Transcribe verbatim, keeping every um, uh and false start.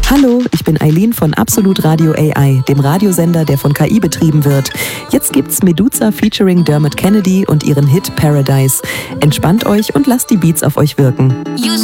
Hallo, ich bin Eileen von Absolut Radio A I, dem Radiosender, der von K I betrieben wird. Jetzt gibt's Meduza featuring Dermot Kennedy und ihren Hit Paradise. Entspannt euch und lasst die Beats auf euch wirken. You